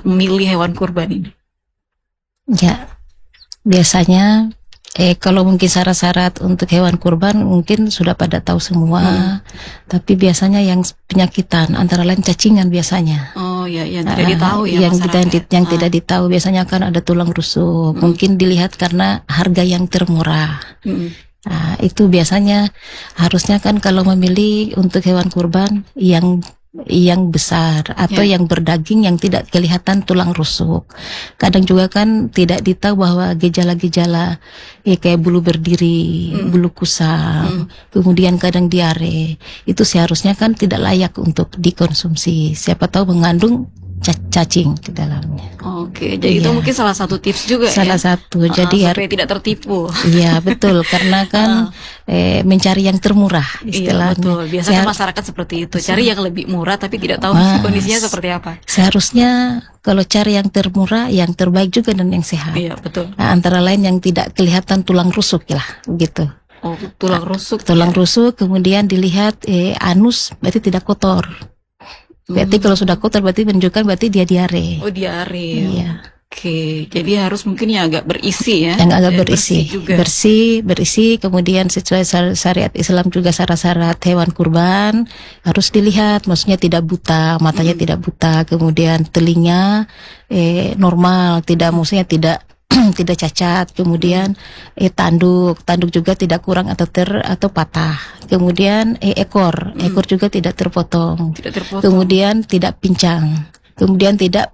memilih hewan kurban ini? Ya, biasanya kalau mungkin syarat-syarat untuk hewan kurban mungkin sudah pada tahu semua, tapi biasanya yang penyakitan antara lain cacingan biasanya. Oh ya, yang tidak ditahu ya yang tidak ditahu biasanya kan ada tulang rusuk. Mungkin dilihat karena harga yang termurah. Itu biasanya harusnya kan kalau memilih untuk hewan kurban yang besar atau yang berdaging yang tidak kelihatan tulang rusuk. Kadang juga kan tidak ditahu bahwa gejala-gejala kayak bulu berdiri, bulu kusam, kemudian kadang diare. Itu seharusnya kan tidak layak untuk dikonsumsi. Siapa tahu mengandung cacing di dalamnya. Oke, jadi itu mungkin salah satu tips juga salah satu. Jadi supaya tidak tertipu. Iya, betul, karena kan mencari yang termurah istilahnya. Iya, betul. Biasanya masyarakat seperti itu, cari yang lebih murah tapi tidak tahu kondisinya seperti apa. Seharusnya kalau cari yang termurah, yang terbaik juga dan yang sehat. Iya, betul. Antara lain yang tidak kelihatan tulang rusuk lah, begitu. Oh, tulang rusuk. Tulang rusuk, kemudian dilihat anus berarti tidak kotor. Berarti kalau sudah kotor berarti menunjukkan berarti dia diare. Oh, diare. Iya. Oke, jadi harus mungkin yang agak berisi ya. Yang agak berisi. Bersih juga. Kemudian sesuai syariat Islam juga syarat-syarat hewan kurban harus dilihat, maksudnya tidak buta, matanya tidak buta, kemudian telinga normal, maksudnya tidak tidak cacat, kemudian tanduk juga tidak kurang atau patah, kemudian ekor juga tidak terpotong, kemudian tidak pincang, kemudian tidak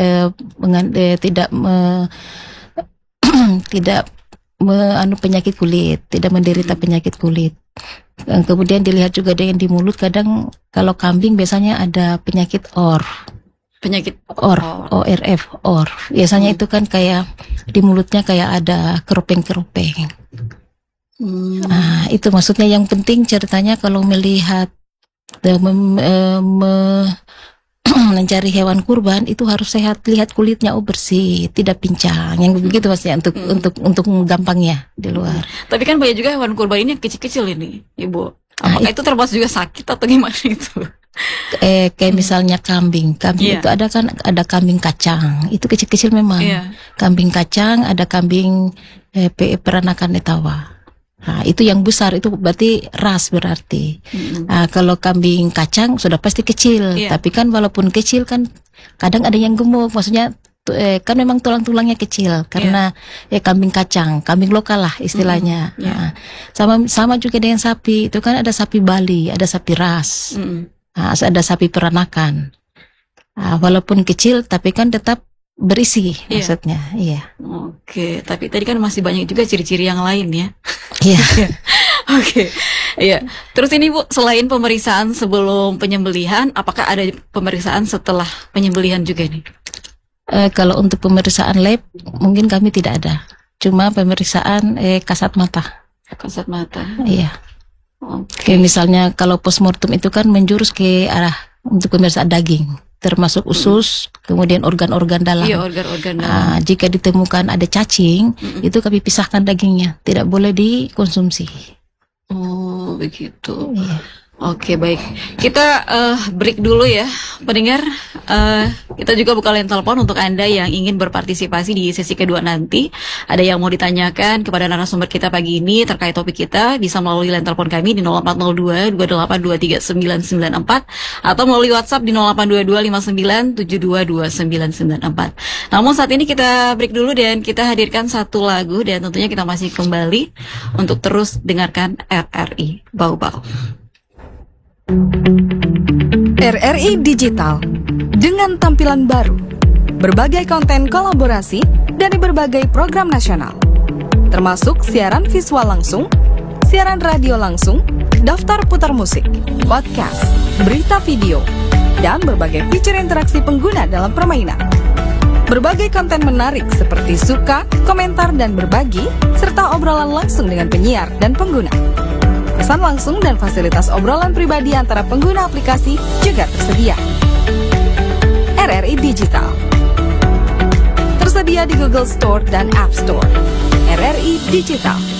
penyakit kulit, tidak menderita penyakit kulit. Kemudian dilihat juga dengan di mulut, kadang kalau kambing biasanya ada penyakit ORF. Biasanya itu kan kayak di mulutnya kayak ada keropeng-keropeng. Itu maksudnya yang penting ceritanya kalau melihat mencari hewan kurban itu harus sehat, lihat kulitnya bersih, tidak pincang. Yang begitu maksudnya untuk gampangnya di luar. Tapi kan banyak juga hewan kurban ini yang kecil-kecil ini, Ibu. Apakah itu termasuk juga sakit atau gimana itu? Kayak misalnya kambing itu ada kambing kacang, itu kecil-kecil memang. Kambing kacang, ada kambing peranakan etawa. Nah, itu yang besar itu berarti ras berarti. Kalau kambing kacang sudah pasti kecil, tapi kan walaupun kecil kan kadang ada yang gemuk, maksudnya kan memang tulang-tulangnya kecil karena kambing kacang, kambing lokal lah istilahnya. Sama juga dengan sapi, itu kan ada sapi Bali, ada sapi ras. Ada sapi peranakan, walaupun kecil tapi kan tetap berisi maksudnya. Iya. Oke, tapi tadi kan masih banyak juga ciri-ciri yang lain ya. Iya. Oke. Iya. Terus ini Bu, selain pemeriksaan sebelum penyembelihan, apakah ada pemeriksaan setelah penyembelihan juga nih? Kalau untuk pemeriksaan lab mungkin kami tidak ada. Cuma pemeriksaan kasat mata. Kasat mata. Iya. Oke, misalnya kalau postmortem itu kan menjurus ke arah untuk pemeriksaan daging, termasuk usus, kemudian organ-organ dalam. Iya, organ-organ dalam. Jika ditemukan ada cacing, itu kami pisahkan dagingnya, tidak boleh dikonsumsi. Oh, begitu. Iya. Oke, baik. Kita break dulu ya, pendengar. Kita juga buka line telepon untuk Anda yang ingin berpartisipasi di sesi kedua nanti. Ada yang mau ditanyakan kepada narasumber kita pagi ini terkait topik kita, bisa melalui line telepon kami di 0402 2823 994 atau melalui WhatsApp di 0822 59 72 2994. Namun saat ini kita break dulu dan kita hadirkan satu lagu, dan tentunya kita masih kembali untuk terus dengarkan RRI Bau-Bau. RRI Digital dengan tampilan baru, berbagai konten kolaborasi dari berbagai program nasional, termasuk siaran visual langsung, siaran radio langsung, daftar putar musik, podcast, berita video, dan berbagai fitur interaksi pengguna dalam permainan. Berbagai konten menarik seperti suka, komentar, dan berbagi, serta obrolan langsung dengan penyiar dan pengguna. Pesan langsung dan fasilitas obrolan pribadi antara pengguna aplikasi juga tersedia. RRI Digital tersedia di Google Store dan App Store. RRI Digital.